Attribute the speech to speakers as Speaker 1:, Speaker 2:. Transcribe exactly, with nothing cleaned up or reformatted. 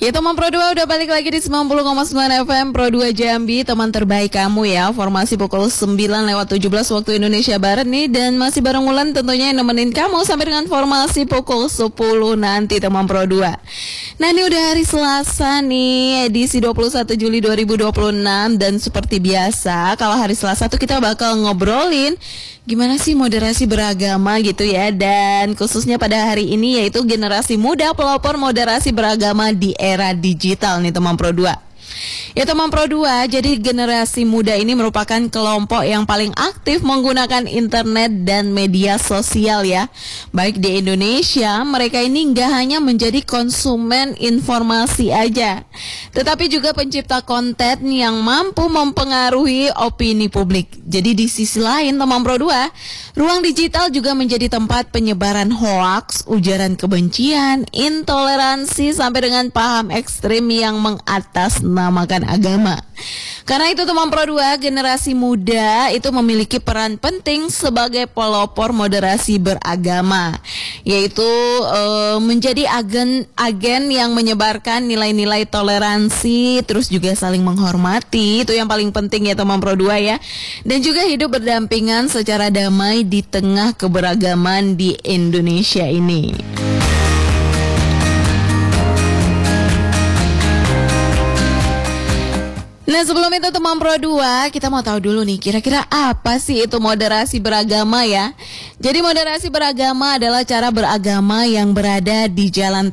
Speaker 1: Ya teman Pro dua udah balik lagi di sembilan puluh koma sembilan F M Pro dua Jambi, teman terbaik kamu ya. Formasi pukul sembilan lewat tujuh belas waktu Indonesia Barat nih. Dan masih bareng Wulan tentunya yang nemenin kamu sampai dengan formasi pukul sepuluh nanti teman Pro dua. Nah ini udah hari Selasa nih, edisi dua puluh satu Juli dua ribu dua puluh enam. Dan seperti biasa kalau hari Selasa tuh kita bakal ngobrolin gimana sih moderasi beragama gitu ya. Dan khususnya pada hari ini yaitu generasi muda pelopor moderasi beragama di era digital nih teman Pro dua. Ya teman Pro dua, jadi generasi muda ini merupakan kelompok yang paling aktif menggunakan internet dan media sosial ya. Baik di Indonesia, mereka ini nggak hanya menjadi konsumen informasi aja, tetapi juga pencipta konten yang mampu mempengaruhi opini publik. Jadi di sisi lain teman Pro dua, ruang digital juga menjadi tempat penyebaran hoaks, ujaran kebencian, intoleransi sampai dengan paham ekstrim yang mengatasnamakan agama. Karena itu teman Pro dua, generasi muda itu memiliki peran penting sebagai pelopor moderasi beragama, yaitu e, menjadi agen agen yang menyebarkan nilai-nilai toleransi, terus juga saling menghormati. Itu yang paling penting ya teman Pro dua ya. Dan juga hidup berdampingan secara damai di tengah keberagaman di Indonesia ini. Nah sebelum itu teman Pro dua, kita mau tahu dulu nih kira-kira apa sih itu moderasi beragama ya. Jadi moderasi beragama adalah cara beragama yang berada di jalan